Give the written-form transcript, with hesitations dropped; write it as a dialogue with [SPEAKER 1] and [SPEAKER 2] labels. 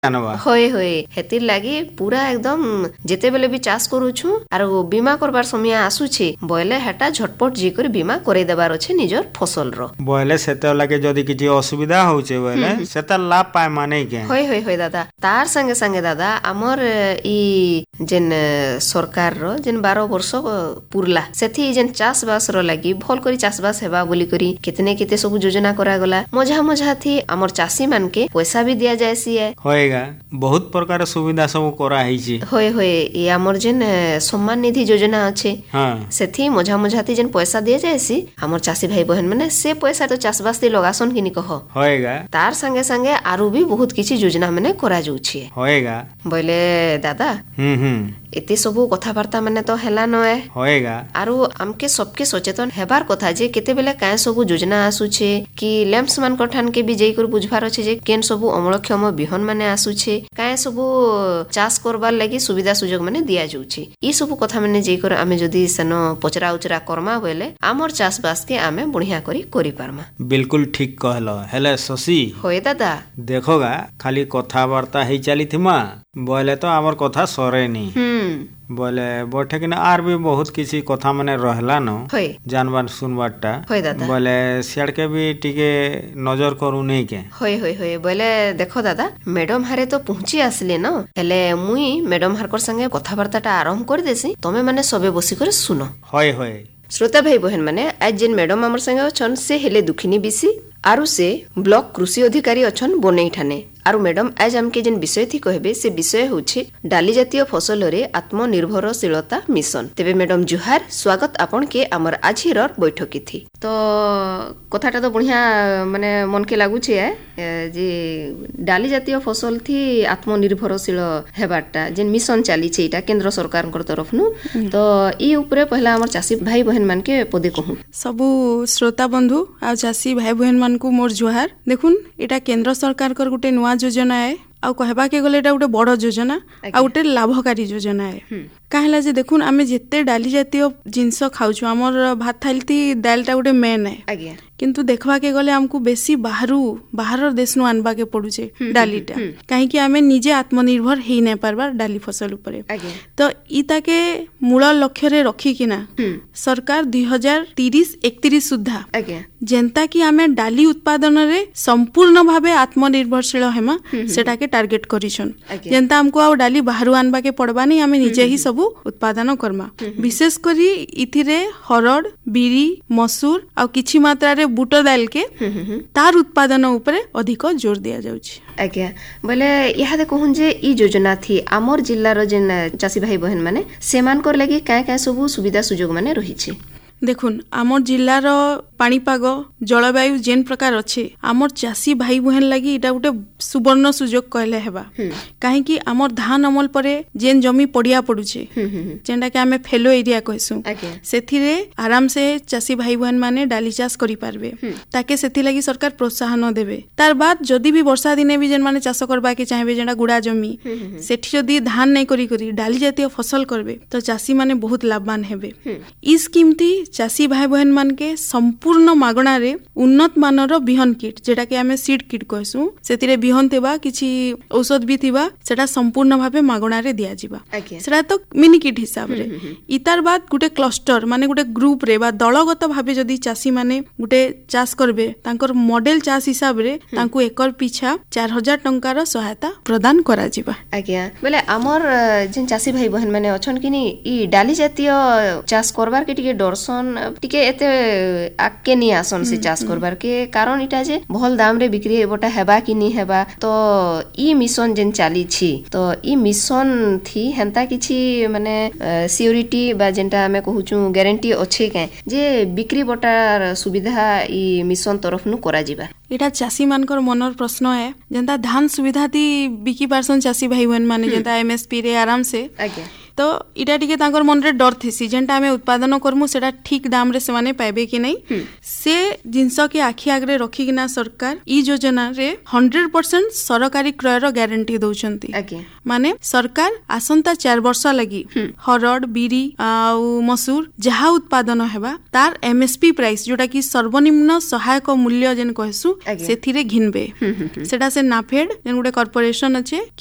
[SPEAKER 1] जानवा
[SPEAKER 2] होय होय हेतिर लागी पूरा एकदम जेते बेले भी चाष करूछु आर बीमा करबार समय आसुछि बोले हेटा झटपट जी कर बीमा करे देबार अछि निजर फसल रो
[SPEAKER 1] बोले सेते लागे जदी किछि असुविधा होचे बोले सेता लाभ पाए माने के
[SPEAKER 2] होय होय होय दादा तार संगे संगे दादा हमर ई जेन सरकार रो जेन 12 वर्ष पुरला सेथि जेन चाष बास रो लागी भल करी चाष बास हेबा बोली करी केतने केते सब योजना करा गला मजा मजा थी हमर चासी मान के पैसा भी दिया जायसी है
[SPEAKER 1] होएगा बहुत प्रकार सुविधा सब करा हिची
[SPEAKER 2] होय होय ई हमर जेन सम्मान निधि योजना अछि
[SPEAKER 1] हां
[SPEAKER 2] सेथि मजा मजा थी जेन पैसा दिया जायसी हमर चासी भाई बहन माने से पैसा तो चाष बास दे लगासन किनी कह
[SPEAKER 1] होएगा
[SPEAKER 2] तार संगे संगे आरु भी बहुत किछि योजना माने करा जाउछि
[SPEAKER 1] होएगा
[SPEAKER 2] बोले दादा एते सबु कथाबार्ता माने तो हेला नए
[SPEAKER 1] होएगा
[SPEAKER 2] आरु हमके सबके सचेतन हेबार कथा जे केते बेले काय सबु योजना आसुछे कि लैंप्स मान कठान के भी जेई कर बुझबार अछि जे केन सबु अमलक्षम बिहन माने आसुछे काय सबु चाष करबार लागि सुविधा सुयोग माने दिया जाउछि ई सबु कथा माने जेई कर आमे जदी सनो पचरा उचरा करमा बेले हमर चाष बास के आमे बढ़िया करी पारमा
[SPEAKER 1] बिल्कुल ठीक कहलो हेले शशि
[SPEAKER 2] होय दादा
[SPEAKER 1] देखोगा खाली कथाबार्ता ही चली थिमा बोले तो हमर कथा सरेनी बोले बैठे कि आर भी बहुत किसी कथा माने रहला न जानबार सुनबारटा बोले सियाड़ के भी टिके नजर करू नहीं के
[SPEAKER 2] होय होय होय बोले देखो दादा मैडम हारे तो पहुंची आसले न हेले मुई मैडम हारकर संगे कथाबार्ताटा आरंभ कर देसी तमे माने सबे बसी कर सुनो
[SPEAKER 1] होय होय
[SPEAKER 2] श्रोता भाई बहन माने आज जेन मैडम हमर संगे अछन से हेले दुखिनी बिसी आरु से ब्लॉक कृषि अधिकारी अछन बनेई ठाने आरु मैडम आज हमके जेन विषय थी कहबे से विषय होछि डाली जातीय फसल रे आत्मनिर्भरशीलता मिशन तेबे मैडम जुहार स्वागत आपन के हमर आजिर बैठकी थी तो कथाटा तो बढ़िया माने मन के लागु छे जे डाली जातीय फसल थी आत्मनिर्भरशील हेबाटा जेन मिशन चाली छे इटा केंद्र सरकार कर तरफ नु तो ई ऊपरे पहला हमर चासी भाई बहन मान के पदे कहू
[SPEAKER 3] सबु श्रोता बंधु आ चासी भाई बहन मान को मोर जुहार देखुन एटा केंद्र सरकार कर गुटे नुआ योजना है आ कहबा के गले एटा गुटे बड़ योजना आ गुटे लाभकारी योजना है काहेला जे देखुन आमे जेते डाली जातीय जिंस खाउछु हमर भात थालती दालटा गुटे मेन है किंतु देखबा के गले हमको बेसी बाहर देश नु आनबा के पडुचे डालीटा काहे कि आमे निजे आत्मनिर्भर हेई नै पारबार डाली फसल ऊपर तो इता के मूल लक्ष्य रे रखी किना सरकार 2030-31 सुधा जेंता कि आमे डाली उत्पादन रे संपूर्ण भाबे आत्मनिर्भरशील हेमा सेटा के टार्गेट करिसन जेंता हमको आ डाली बाहरु आनबा के पड़बा नै आमे निजे ही सब उत्पादन करमा विशेष करी इथिरे हरड बिरी मसूर आ किछि मात्रा रे बुट दाल के तार उत्पादन ऊपर अधिक जोर दिया जाउछि
[SPEAKER 2] आज्ञा बोले यहाँ दे कहूं जे ई योजना थी आमर जिल्ला रो जेन चासी भाई बहन माने सेमान कर लागि काय सब सुविधा सुयोग माने रही छी
[SPEAKER 3] देखुन आमर जिल्लार पाणीपाग जलवायु जेन प्रकार अच्छे आमर चासी भाई बहन लगी इटा गोटे सुवर्ण सुजोग कहले हेबा काहे कि आमर धान अमल परे जेन जमी पड़िया पड़ुछे जेंडा के आमे फेलो एरिया कहसु सेथिरे आराम से चासी भाई बहन माने डाली चाष करि पारबे ताके सेथि लगी सरकार प्रोत्साहन देबे तार बाद जदी भी वर्षा दिने भी जेन माने चाष करबा के चाहेबे जेंडा गुडा जमी सेठी जदी धान नै करी डाली जातीय फसल करबे तो चासी माने बहुत लाभवान हेबे ई स्कीम थी चासी भाई बहन मान के संपूर्ण मागणा रे उन्नत मानर बिहन किट जेटा के आमे सीड किट कहसु सेतिरे बिहन तेबा किछि औषध भी थिबा सेटा संपूर्ण भाबे मागणा रे दिया जिबा सेटा तो मिनी किट हिसाब रे इतार बाद गुटे क्लस्टर माने गुटे ग्रुप रे बा दलगत भाबे जदी चासी माने गुटे चाष करबे तांकर मॉडल चाष हिसाब रे तांको एकर पिछा 4000 टंका रो सहायता प्रदान करा जिबा
[SPEAKER 2] आज्ञा बोले हमर जेन चासी भाई बहन माने अछन किनी ई डाली जातीय चाष करबार के टिके डरसन टिके एते आके नि आसन से चाष करबार के कारण इटा जे भल दाम रे बिक्री हेबटा हेबा कि नि हेबा तो ई मिशन जेन चाली छी तो ई मिशन थी हेंता किछि माने सिक्योरिटी बा जेंटा हमें कहूछु गारंटी अछि के जे बिक्री बटार सुविधा ई मिशन तरफ नु करा जिबा
[SPEAKER 3] एटा चासी मानकर मनर प्रश्न है जेंता धान सुविधा दी बिकी पारसन चासी भाई बहन माने जेंता एमएसपी रे आराम से तो तो इटा टिके तांकर मन रे डर थिसी जेनटा हमें उत्पादन करमु सेटा ठीक दाम रे से माने पाइबे कि नहीं से जिंस के आखि आगरे रखी किना सरकार ई योजना रे 100% सरकारी क्रय रो गारंटी दउचंती माने सरकार आसंता 4 वर्ष लगी हरड बीरी आ मसूर जहा उत्पादन हेबा तार एमएसपी प्राइस जोटा कि सर्वनिम्न सहायक मूल्य जेन कहसु सेथिरे घिनबे सेटा से नाफेड जेन गुटे कॉर्पोरेशन अछि